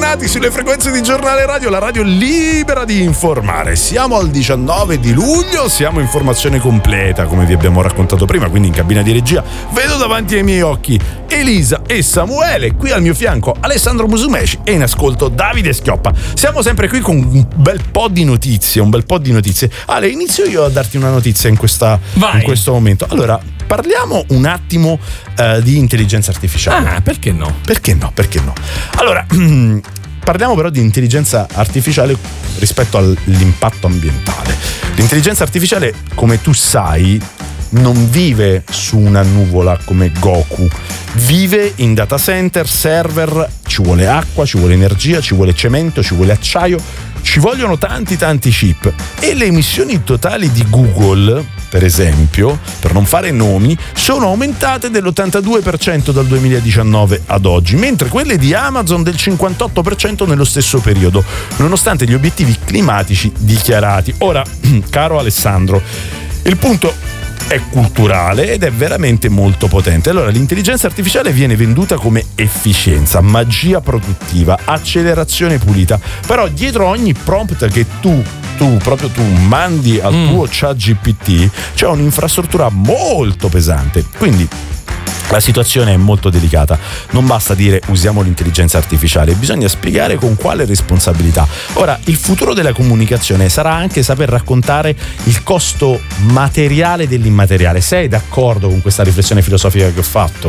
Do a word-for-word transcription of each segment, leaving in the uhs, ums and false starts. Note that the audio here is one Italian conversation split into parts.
bentornati sulle frequenze di Giornale Radio, la radio libera di informare. Siamo al diciannove di luglio, siamo in formazione completa, come vi abbiamo raccontato prima, quindi in cabina di regia vedo davanti ai miei occhi Elisa e Samuele, qui al mio fianco Alessandro Musumeci e in ascolto Davide Schioppa. Siamo sempre qui con un bel po' di notizie, un bel po' di notizie. Ale, inizio io a darti una notizia in, questa, in questo momento. Allora, parliamo un attimo uh, di intelligenza artificiale. Ah, perché no? Perché no? Perché no? Allora, parliamo però di intelligenza artificiale rispetto all'impatto ambientale. L'intelligenza artificiale, come tu sai, non vive su una nuvola come Goku, vive in data center, server, ci vuole acqua, ci vuole energia, ci vuole cemento, ci vuole acciaio, ci vogliono tanti tanti chip, e le emissioni totali di Google, per esempio, per non fare nomi, sono aumentate dell'ottantadue per cento dal duemiladiciannove ad oggi, mentre quelle di Amazon del cinquantotto per cento nello stesso periodo, nonostante gli obiettivi climatici dichiarati. Ora, caro Alessandro, il punto è culturale ed è veramente molto potente. Allora, l'intelligenza artificiale viene venduta come efficienza, magia produttiva, accelerazione pulita, però dietro ogni prompt che tu tu, proprio tu mandi al mm. tuo ChatGPT c'è un'infrastruttura molto pesante, quindi la situazione è molto delicata. Non basta dire usiamo l'intelligenza artificiale, bisogna spiegare con quale responsabilità. Ora, il futuro della comunicazione sarà anche saper raccontare il costo materiale dell'immateriale. Sei d'accordo con questa riflessione filosofica che ho fatto?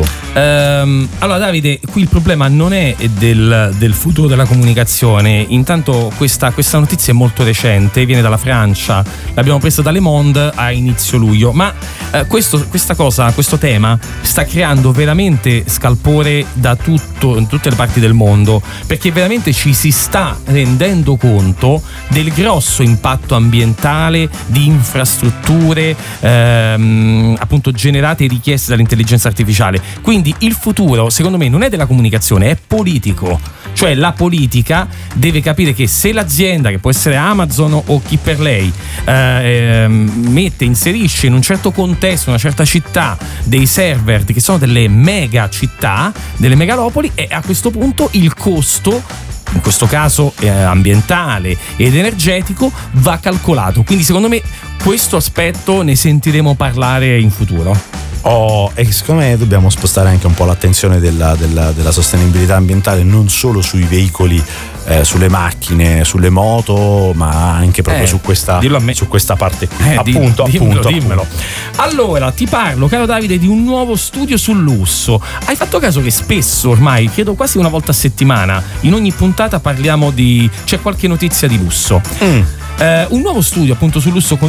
Um, allora Davide, qui il problema non è del, del futuro della comunicazione. Intanto questa, questa notizia è molto recente, viene dalla Francia, l'abbiamo presa da Le Monde a inizio luglio, ma uh, questo, questa cosa, questo tema sta creando veramente scalpore da tutto, in tutte le parti del mondo, perché veramente ci si sta rendendo conto del grosso impatto ambientale di infrastrutture ehm, appunto generate e richieste dall'intelligenza artificiale. Quindi il futuro, secondo me, non è della comunicazione, è politico. Cioè la politica deve capire che se l'azienda, che può essere Amazon o chi per lei, eh, mette, inserisce in un certo contesto, una certa città, dei server che sono delle mega città, delle megalopoli, e a questo punto il costo, in questo caso eh, ambientale ed energetico, va calcolato. Quindi secondo me questo aspetto ne sentiremo parlare in futuro. Oh, e secondo me dobbiamo spostare anche un po' l'attenzione della, della, della sostenibilità ambientale non solo sui veicoli, eh, sulle macchine, sulle moto, ma anche proprio eh, su questa su questa parte. Eh, appunto, dimmelo, appunto, dimmelo. appunto. Allora, ti parlo, caro Davide, di un nuovo studio sul lusso. Hai fatto caso che spesso, ormai, credo quasi una volta a settimana, in ogni puntata parliamo di... c'è qualche notizia di lusso. Mm. Eh, un nuovo studio appunto sul lusso